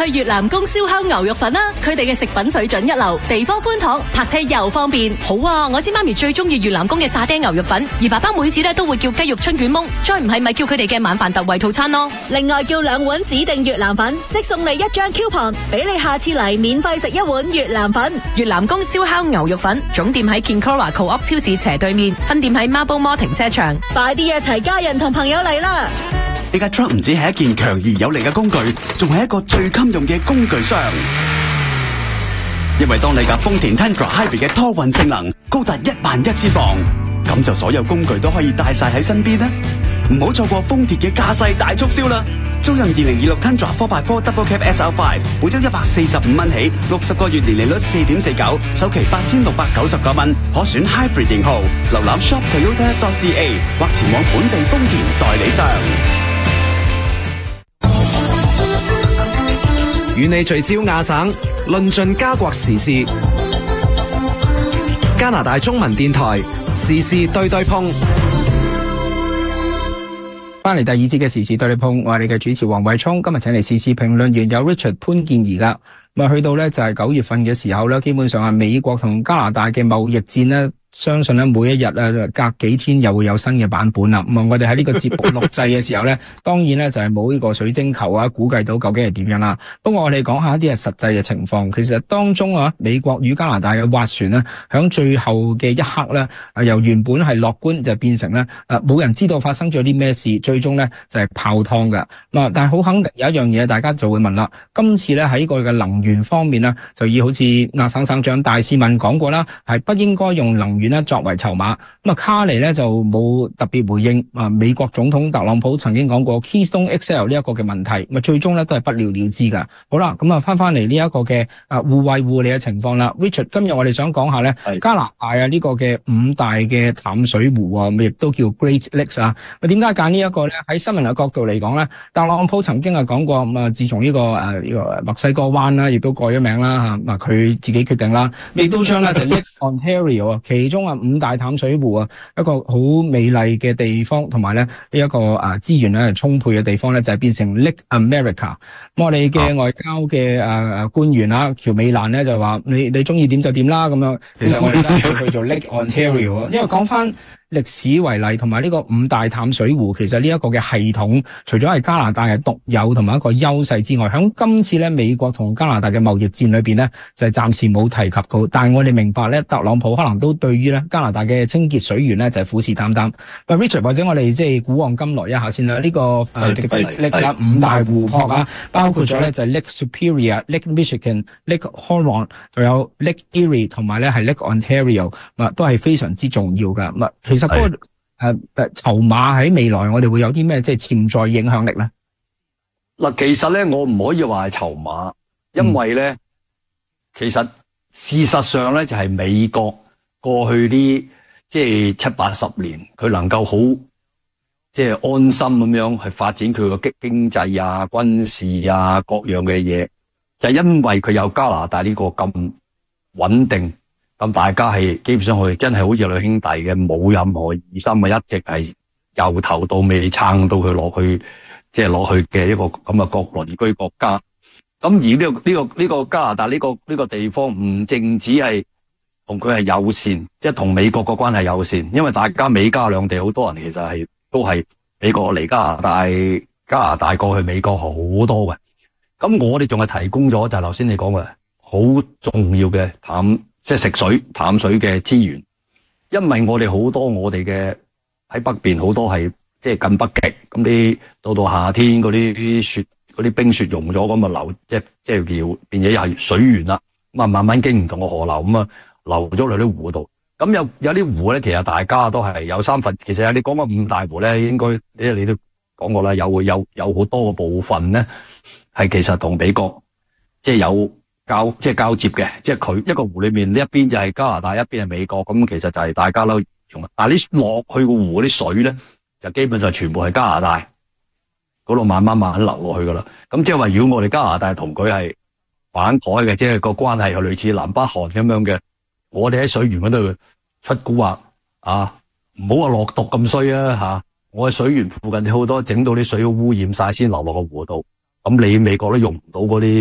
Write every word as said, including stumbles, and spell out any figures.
去越南宮燒烤牛肉粉啦，佢哋嘅食品水準一流，地方寬敞，泊車又方便。好啊，我知媽咪最中意越南宮嘅沙爹牛肉粉，而爸爸每次咧都會叫雞肉春卷檬，再唔係咪叫佢哋嘅晚飯特惠套餐咯。另外叫兩碗指定越南粉，即送你一張 coupon， 俾你下次嚟免費食一碗越南粉。越南宮燒烤牛肉粉總店喺 Kinkora Co-op 超市斜對面，分店喺 Marble Mall 停車場。快啲一齊家人同朋友嚟啦！ 呢架 truck 唔止係一件強而有力嘅工具，仲係一個最襟用嘅工具箱。因為當你架豐田 Tundra Hybrid 嘅拖運性能高達一萬一千磅，咁就所有工具都可以帶晒喺身邊啦。唔好錯過豐田嘅駕駛大促銷啦！租任二零二六 Tundra 四 by 四 Double Cab S L 五，每周一百四十五蚊起，六十個月年利率四點四九，首期八千六百九十九蚊，可選 Hybrid 型號。瀏覽 shop toyota dot c a 或前往本地豐田代理商。 與你聚焦亞省，論盡加國時事。加拿大中文電台時事對對碰。 翻嚟第二節嘅時事對對碰，我係你嘅主持黃偉聰。今日請嚟時事評論員有 Richard 潘健儀噶。咁啊，去到咧就係九月份嘅時候咧，基本上係美國同加拿大嘅貿易戰咧，相信咧每一日啊隔幾天又會有新嘅版本啦。咁啊，我哋喺呢個節目錄製嘅時候咧，當然咧就係冇呢個水晶球啊，估計到究竟係點樣啦。不過我哋講下一啲係實際嘅情況。其實當中啊，美國與加拿大嘅斡旋咧，響最後嘅一刻咧，啊由原本係樂觀就變成咧，誒冇人知道發生咗啲咩事，最終咧就係泡湯噶。嗱，但係好肯定有一樣嘢，大家就會問啦。今次咧喺個嘅能源方面咧，就要好似亞省省長戴斯文講過啦，係不應該用能源咧作為籌碼。咁啊，卡尼咧就冇特別回應。啊，美國總統特朗普曾經講過 Keystone X L 呢一個嘅問題，咁啊最終咧都係不了了之噶。好啦，咁啊翻翻嚟呢一個嘅啊互惠互利嘅情況啦。Richard，今日我哋想講下咧加拿大啊呢個嘅五大嘅淡水湖啊，亦都叫 Great Lakes 啊。咁點解揀呢一個咧？喺新聞嘅角度嚟講咧，特朗普曾經啊講過，咁啊自從呢個誒呢個墨西哥灣啦，亦都改咗名啦嚇，嗱佢自己決定啦，亦都將咧就 Lake Ontario 啊，其中啊五大淡水湖啊，一個好美麗嘅地方，同埋咧呢一個啊資源咧充沛嘅地方咧，就係變成 Lake America。咁我哋嘅外交嘅誒誒官員啊，喬美蘭咧就話：你你中意點就點啦咁樣。其實我哋都係去做 Lake Ontario 啊，因為講翻歷史為例，同埋呢個五大淡水湖，其實呢一個嘅系統，除咗係加拿大係獨有同埋一個優勢之外，喺今次咧美國同加拿大嘅貿易戰裏邊咧，就係暫時冇提及到。但係我哋明白咧，特朗普可能都對於咧加拿大嘅清潔水源咧就係虎視眈眈。喂 Richard， 或者我哋即係古往今來一下先啦。呢、這個誒歷史五大湖泊啊，包括咗咧就係 Lake Superior、Lake Michigan、Lake Huron， 仲有 Lake Erie 同埋咧係 Lake Ontario， 啊都係非常之重要噶。咁啊其實嗰、那個誒誒籌碼喺未來我哋會有啲咩即係潛在影響力咧？ 嗱，其實咧我唔可以話係籌碼，因為咧、嗯、其實事實上咧就係美國過去啲即係七八十年，佢能夠好即係安心咁樣去發展佢個經經濟啊、軍事啊各樣嘅嘢，就係因為佢有加拿大呢個咁穩定。咁大家係基本上佢真係好似兩兄弟嘅，冇任何疑心嘅，一直係由頭到尾撐到佢落去，即係落去嘅一個咁嘅國鄰居國家。咁而呢個呢個呢個加拿大呢個呢個地方唔淨止係同佢係友善，即係同美國個關係友善，因為大家美加兩地好多人其實係都係美國嚟加拿大，加拿大過去美國好多嘅。咁我哋仲係提供咗就係頭先你講嘅好重要嘅淡。即係食水、淡水嘅資源，因為我哋好多我哋嘅喺北邊好多係即係近北極，咁啲到到夏天嗰啲雪、嗰啲冰雪融咗咁啊流，即係即係叫變咗又係水源啦，咁啊慢慢經唔同嘅河流咁啊流咗落啲湖度。咁有有啲湖咧，其實大家都係有三分，其實有你講嘅五大湖咧，應該你你都講過啦，有有有好多個部分咧係其實同美國即係有。交即係交接嘅，即係佢一個湖裏面呢一邊就係加拿大，一邊係美國，咁其實就係大家都用。但係你落去個湖啲水咧，就基本上全部係加拿大嗰度慢慢慢慢流落去噶啦。咁即係話，如果我哋加拿大同佢係反台嘅，即係個關係係類似南北韓咁樣嘅，我哋喺水源嗰度出蠱惑啊，唔好話落毒咁衰啊吓！我喺水源附近好多整到啲水污染晒先流落個湖度，咁你美國都用唔到嗰啲。